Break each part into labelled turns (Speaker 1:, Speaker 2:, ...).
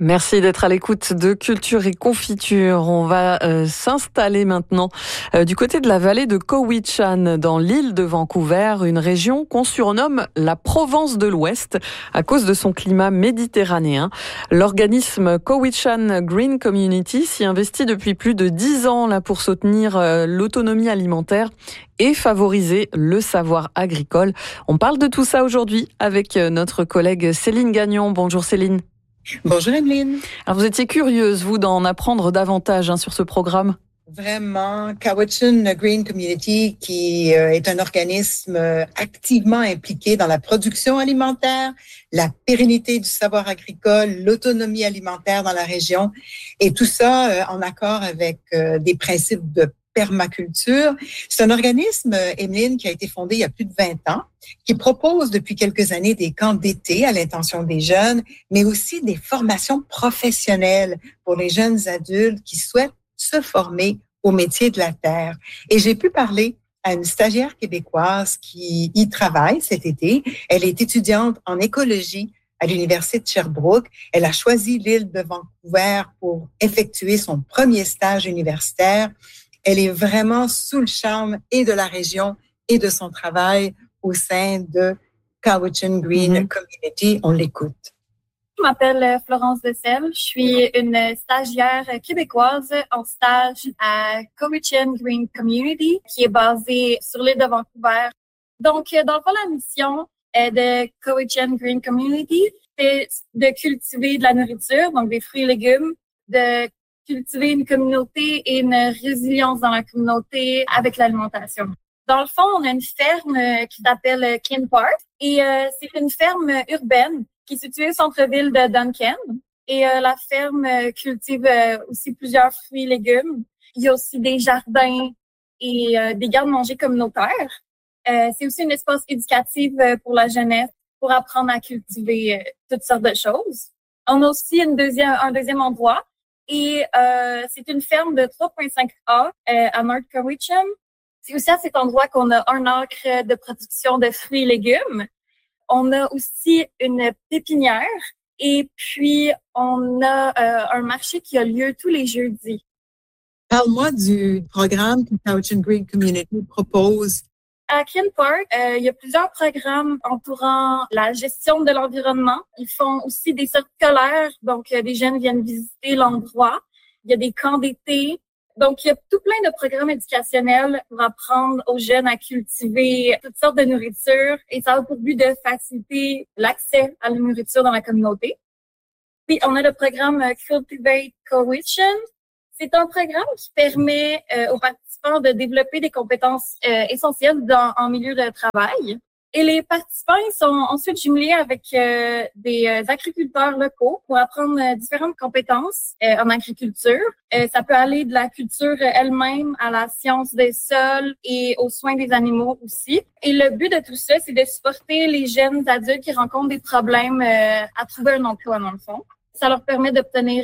Speaker 1: Merci d'être à l'écoute de Culture et Confiture. On va s'installer maintenant du côté de la vallée de Cowichan, dans l'île de Vancouver, une région qu'on surnomme la Provence de l'Ouest à cause de son climat méditerranéen. L'organisme Cowichan Green Community s'y investit depuis plus de 10 ans là, pour soutenir l'autonomie alimentaire et favoriser le savoir agricole. On parle de tout ça aujourd'hui avec notre collègue Céline Gagnon. Bonjour Céline.
Speaker 2: Bonjour Emeline.
Speaker 1: Alors vous étiez curieuse, vous, d'en apprendre davantage sur ce programme?
Speaker 2: Vraiment, Cowichan Green Community, qui est un organisme activement impliqué dans la production alimentaire, la pérennité du savoir agricole, l'autonomie alimentaire dans la région, et tout ça en accord avec des principes de permaculture. C'est un organisme, Emeline, qui a été fondé il y a plus de 20 ans, qui propose depuis quelques années des camps d'été à l'intention des jeunes, mais aussi des formations professionnelles pour les jeunes adultes qui souhaitent se former au métier de la terre. Et j'ai pu parler à une stagiaire québécoise qui y travaille cet été. Elle est étudiante en écologie à l'Université de Sherbrooke. Elle a choisi l'île de Vancouver pour effectuer son premier stage universitaire. Elle est vraiment sous le charme et de la région et de son travail au sein de Cowichan Green Community. On l'écoute.
Speaker 3: Je m'appelle Florence Dessel. Je suis une stagiaire québécoise en stage à Cowichan Green Community, qui est basée sur l'île de Vancouver. Donc, dans le fond, la mission de Cowichan Green Community, c'est de cultiver de la nourriture, donc des fruits et légumes, de cultiver une communauté et une résilience dans la communauté avec l'alimentation. Dans le fond, on a une ferme qui s'appelle Kin Park et c'est une ferme urbaine qui est située au centre-ville de Duncan. Et la ferme cultive aussi plusieurs fruits et légumes. Il y a aussi des jardins et des garde-manger communautaires. C'est aussi un espace éducatif pour la jeunesse pour apprendre à cultiver toutes sortes de choses. On a aussi un deuxième endroit. Et c'est une ferme de 3,5 A à North Cowichan. C'est aussi à cet endroit qu'on a un acre de production de fruits et légumes. On a aussi une pépinière et puis on a un marché qui a lieu tous les jeudis.
Speaker 2: Parle-moi du programme que Cowichan Green Community propose.
Speaker 3: À Kin Park, il y a plusieurs programmes entourant la gestion de l'environnement. Ils font aussi des sorties scolaires, donc des jeunes viennent visiter l'endroit. Il y a des camps d'été. Donc, il y a tout plein de programmes éducationnels pour apprendre aux jeunes à cultiver toutes sortes de nourriture et ça a pour but de faciliter l'accès à la nourriture dans la communauté. Puis, on a le programme Cultivate Cowichan. C'est un programme qui permet aux participants de développer des compétences essentielles en milieu de travail. Et les participants ils sont ensuite jumelés avec des agriculteurs locaux pour apprendre différentes compétences en agriculture. Ça peut aller de la culture elle-même à la science des sols et aux soins des animaux aussi. Et le but de tout ça, c'est de supporter les jeunes adultes qui rencontrent des problèmes à trouver un emploi dans le fond. Ça leur permet d'obtenir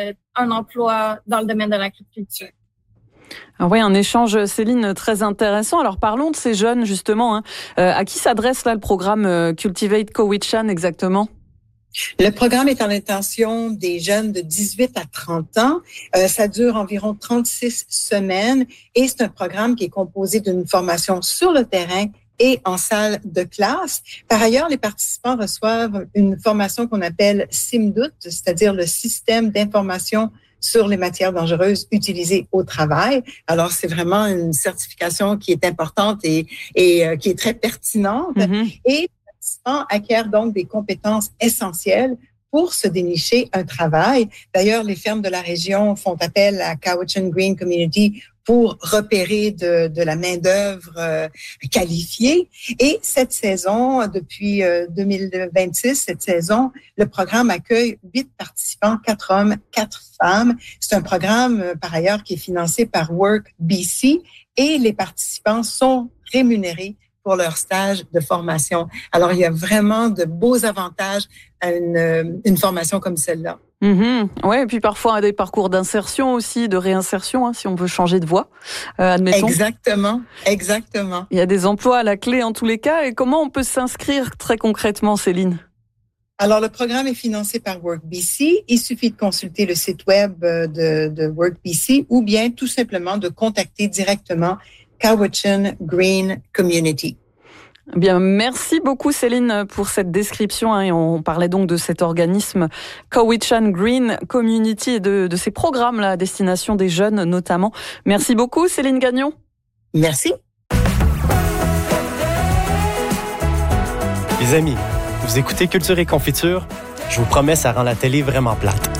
Speaker 3: un emploi dans le domaine de l'agriculture.
Speaker 1: Ah oui, un échange, Céline, très intéressant. Alors parlons de ces jeunes, justement. À qui s'adresse là le programme Cultivate Cowichan exactement?
Speaker 2: Le programme est en intention des jeunes de 18 à 30 ans. Ça dure environ 36 semaines et c'est un programme qui est composé d'une formation sur le terrain et en salle de classe. Par ailleurs, les participants reçoivent une formation qu'on appelle SIMDOT, c'est-à-dire le système d'information sur les matières dangereuses utilisées au travail. Alors, c'est vraiment une certification qui est importante et qui est très pertinente. Et les participants acquièrent donc des compétences essentielles pour se dénicher un travail. D'ailleurs, les fermes de la région font appel à Cowichan Green Community pour repérer de la main-d'œuvre qualifiée. Et cette saison, depuis 2026, cette saison, le programme accueille 8 participants, 4 hommes, 4 femmes. C'est un programme, par ailleurs, qui est financé par Work BC et les participants sont rémunérés pour leur stage de formation. Alors, il y a vraiment de beaux avantages à une formation comme celle-là.
Speaker 1: Ouais, et puis parfois des parcours d'insertion aussi, de réinsertion, si on veut changer de voie, admettons.
Speaker 2: Exactement. Il
Speaker 1: y a des emplois à la clé en tous les cas. Et comment on peut s'inscrire très concrètement, Céline?
Speaker 2: Alors, le programme est financé par WorkBC. Il suffit de consulter le site web de WorkBC ou bien tout simplement de contacter directement Cowichan Green Community.
Speaker 1: Bien, merci beaucoup Céline pour cette description. Et on parlait donc de cet organisme Cowichan Green Community et de ces programmes-là à destination des jeunes notamment. Merci beaucoup Céline Gagnon.
Speaker 2: Merci.
Speaker 4: Les amis, vous écoutez Culture et Confiture? Je vous promets, ça rend la télé vraiment plate.